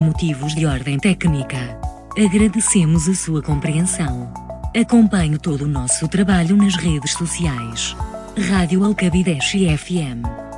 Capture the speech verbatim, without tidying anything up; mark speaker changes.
Speaker 1: motivos de ordem técnica. Agradecemos a sua compreensão. Acompanhe todo o nosso trabalho nas redes sociais. Rádio Alcabideche F M.